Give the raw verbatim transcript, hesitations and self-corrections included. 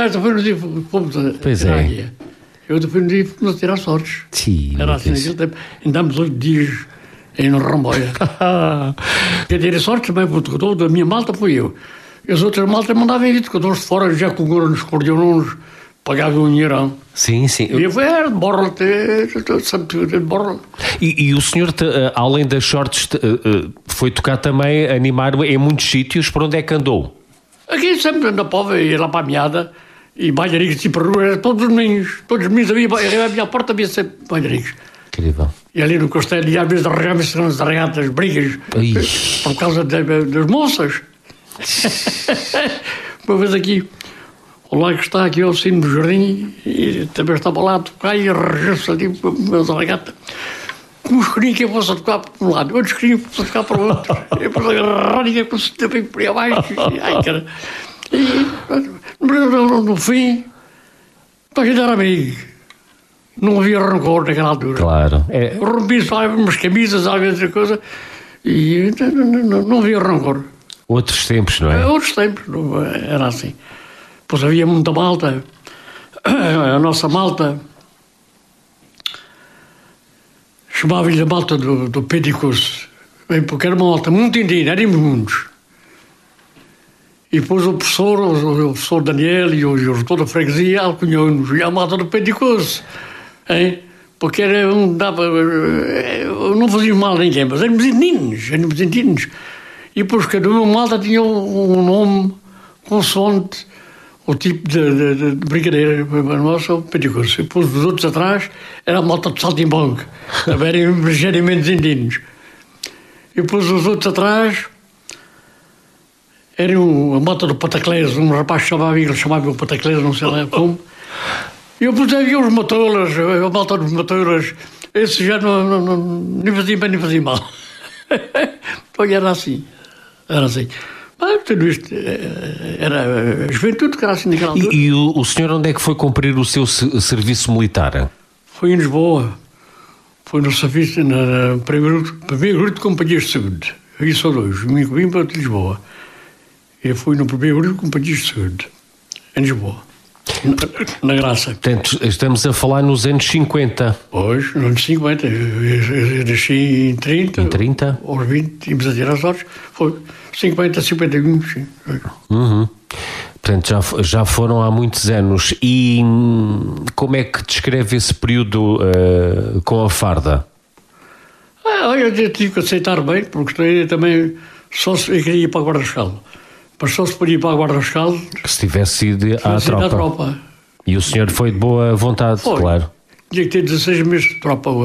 Ah, foi no dia que fomos a Pois tirar é. a guia. Eu fui no dia que fomos a tirar sortes. Sim, Era assim isso. naquele tempo. Andámos oito dias aí no Ramboia. Quem tirei sorte também, porque toda a minha malta foi eu. E as outras maltas mandavam vir, porque todos de fora, já com o nos cordeões, pagavam um dinheirão. Sim, sim. E eu fui, era de borla, de borla. E, e o senhor, te- eh, além das sortes, te- eh, eh, foi tocar também, animar em muitos sítios. Por onde é que andou? Aqui sempre na Pova, ia lá para a meada, e bailaricos e para rua, todos os meninos, todos os meninos, havia, a minha porta havia sempre bailaricos. Incrível. E ali no Castelo, e às vezes arranjavam-se nas regatas, brigas, Ai. por causa de- das moças. Uma vez aqui, o lago está aqui ao cimo do jardim, e também estava lá a tocar, e arranjou-se ali nas regatas. Uns queriam que eu fosse a tocar para um lado, outros queriam que eu fosse a tocar para o outro. E depois agarrar e eu consegui também por aí abaixo. Ai, cara. E no, no, no fim, para a gente era amigo. Não havia rancor naquela altura. Claro. É, Rompi só umas camisas, às vezes, coisa, e não, não, não havia rancor. outros tempos, não é? Outros tempos, não era assim. Pois havia muita malta. A nossa malta chamava-lhe a malta do, do Pentecoste, bem, porque era uma malta muito indígena, éramos muitos. E depois o professor, o, o professor Daniel e o gestor da freguesia alcunhou-nos, e a malta do Pentecoste, hein? Porque era um, dava, eh, não fazia mal a ninguém, mas éramos indígenas, éramos indígenas. E depois cada uma malta tinha um, um nome consoante o tipo de, de, de, de brincadeira. A nossa, o Pentecoste. E depois os outros atrás era a malta de Saltimbanco, também eram ligeiramente indígenas. E depois os outros atrás eram a malta do Pataclés, um rapaz que chamava, ele chamava o Pataclés, não sei lá como. E eu depois havia os matolas, a malta dos matolas, esses já não, não, não, nem fazia bem nem fazia mal. Então era assim, era assim. Mas tudo isto era a juventude que era assim naquela altura. E, e o, o senhor onde é que foi cumprir o seu se- serviço militar? Foi em Lisboa, foi no serviço, na, na primeiro, primeiro grupo de companhias de saúde. Aí são dois, o meu vim para Lisboa. Eu fui no primeiro grupo de companhias de saúde, em Lisboa, na, na Graça. Portanto, estamos a falar nos anos cinquenta. Hoje, nos anos cinquenta, eu, eu, eu nasci em trinta. Em trinta? Aos vinte, íamos a tirar as horas. Foi cinquenta, cinquenta e um, sim. Uhum. Portanto, já, f- já foram há muitos anos. E hum, como é que descreve esse período eh, com a farda? Ah, olha, eu tive que aceitar bem, porque eu também só se, eu queria ir para a Guarda-Escalo. Mas só se podia ir para a Guarda-Escalo Que se tivesse ido à se ir tropa. à tropa. E o senhor foi de boa vontade, Foi. claro. Tinha que ter dezesseis meses de tropa.